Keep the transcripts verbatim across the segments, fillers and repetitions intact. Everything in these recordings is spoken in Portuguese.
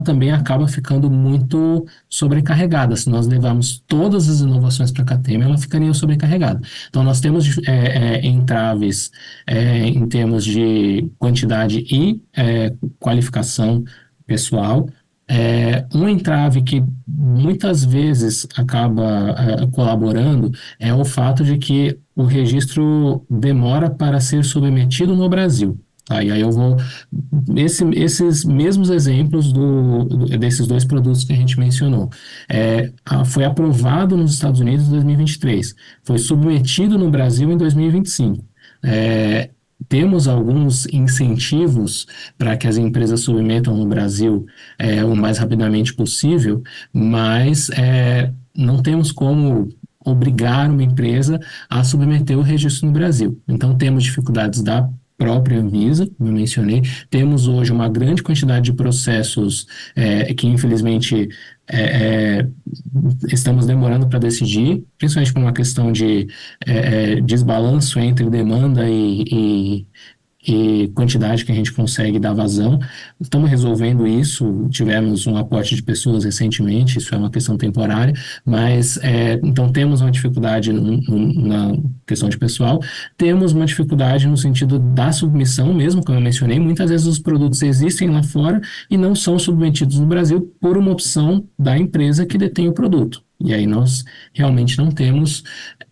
também acaba ficando muito sobrecarregada. Se nós levarmos todas as inovações para a Catema, ela ficaria sobrecarregada. Então, nós temos é, é, entraves é, em termos de quantidade e é, qualificação pessoal. É, um entrave que muitas vezes acaba é, colaborando é o fato de que o registro demora para ser submetido no Brasil. Tá? E aí eu vou. Esse, esses mesmos exemplos do, do- desses dois produtos que a gente mencionou. É, a- foi aprovado nos Estados Unidos em dois mil e vinte e três, foi submetido no Brasil em dois mil e vinte e cinco. É, temos alguns incentivos para que as empresas submetam no Brasil é, o mais rapidamente possível, mas é, não temos como obrigar uma empresa a submeter o registro no Brasil. Então, temos dificuldades da própria Anvisa, como eu mencionei. Temos hoje uma grande quantidade de processos é, que, infelizmente, é, é, estamos demorando para decidir, principalmente por uma questão de é, é, desbalanço entre demanda e, e e quantidade que a gente consegue dar vazão. Estamos resolvendo isso, tivemos um aporte de pessoas recentemente, isso é uma questão temporária, mas é, então temos uma dificuldade no, no, na questão de pessoal, temos uma dificuldade no sentido da submissão, mesmo como eu mencionei, muitas vezes os produtos existem lá fora e não são submetidos no Brasil por uma opção da empresa que detém o produto. E aí nós realmente não temos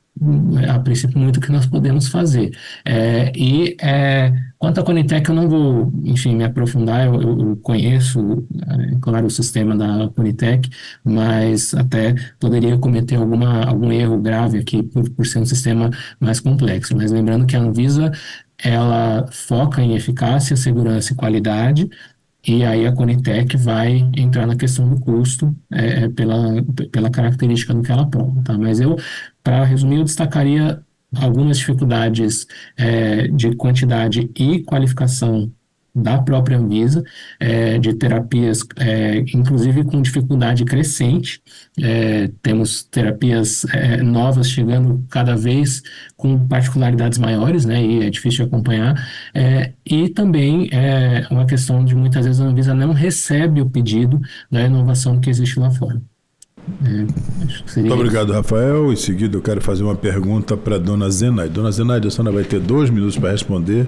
a princípio, muito que nós podemos fazer. É, e é, quanto à Conitec, eu não vou, enfim, me aprofundar, eu, eu conheço, é, claro, o sistema da Conitec, mas até poderia cometer alguma, algum erro grave aqui por, por ser um sistema mais complexo. Mas lembrando que a Anvisa, ela foca em eficácia, segurança e qualidade, e aí a Conitec vai entrar na questão do custo é, é, pela, pela característica do que ela prova, tá? Mas eu, para resumir, eu destacaria algumas dificuldades é, de quantidade e qualificação da própria Anvisa, é, de terapias, é, inclusive com dificuldade crescente. É, temos terapias é, novas chegando cada vez com particularidades maiores, né, e é difícil de acompanhar. É, e também é uma questão de muitas vezes a Anvisa não recebe o pedido da inovação que existe lá fora. É, acho que Muito seria isso. obrigado, Rafael. Em seguida, eu quero fazer uma pergunta para a dona Zenaide. Dona Zenaide, a senhora vai ter dois minutos para responder.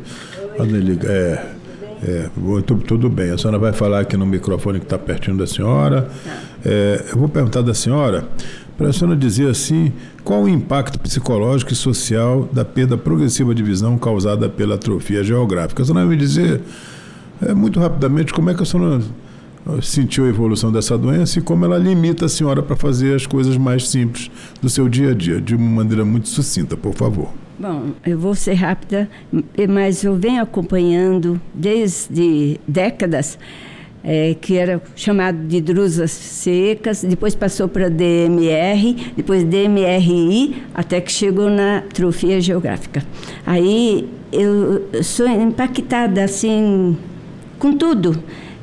É, é, tudo, tudo bem. A senhora vai falar aqui no microfone que está pertinho da senhora. É, eu vou perguntar da senhora, para a senhora dizer assim, qual o impacto psicológico e social da perda progressiva de visão causada pela atrofia geográfica. A senhora vai me dizer, é, muito rapidamente, como é que a senhora sentiu a evolução dessa doença e como ela limita a senhora para fazer as coisas mais simples do seu dia a dia, de uma maneira muito sucinta, por favor. Bom, eu vou ser rápida, mas eu venho acompanhando desde décadas, é, que era chamado de drusas secas, depois passou para D M R, depois D M R I, até que chegou na atrofia geográfica. Aí eu sou impactada assim com tudo.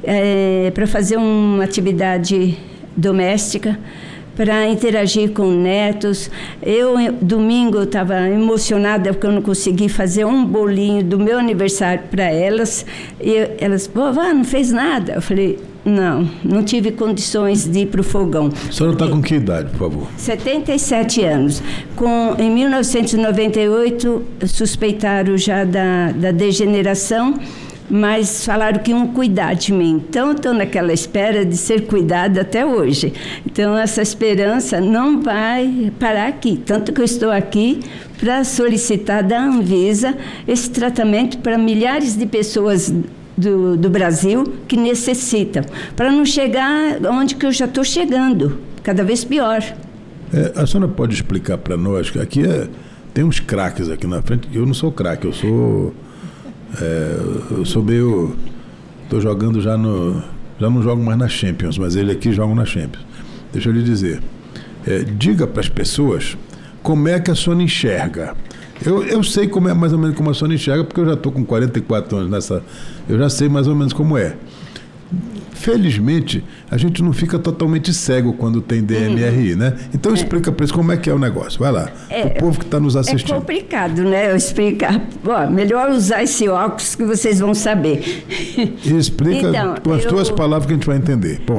É, para fazer uma atividade doméstica, para interagir com netos. Eu, domingo, eu estava emocionada porque eu não consegui fazer um bolinho do meu aniversário para elas. E elas, vovó, não fez nada? Eu falei, não, não tive condições de ir para o fogão. A senhora está com que idade, por favor? setenta e sete anos. Com, em mil novecentos e noventa e oito, suspeitaram já da, da degeneração, mas falaram que iam cuidar de mim. Então, estou naquela espera de ser cuidada até hoje. Então, essa esperança não vai parar aqui. Tanto que eu estou aqui para solicitar da Anvisa esse tratamento para milhares de pessoas do, do Brasil que necessitam, para não chegar onde que eu já estou chegando, cada vez pior. É, a senhora pode explicar para nós, que aqui é, tem uns craques aqui na frente, eu não sou craque, eu sou... É, eu sou meio... Estou jogando já no... Já não jogo mais na Champions, mas ele aqui joga na Champions. Deixa eu lhe dizer. É, diga para as pessoas como é que a Sônia enxerga. Eu, eu sei como é mais ou menos como a Sônia enxerga, porque eu já estou com quarenta e quatro anos nessa... Eu já sei mais ou menos como é. Felizmente, a gente não fica totalmente cego quando tem D M R I, né? Então explica para eles como é que é o negócio. Vai lá, É, o povo que está nos assistindo. É complicado, né? Eu explicar. Bom, melhor usar esse óculos que vocês vão saber. E explica Então, com as eu- tuas palavras que a gente vai entender. Bom.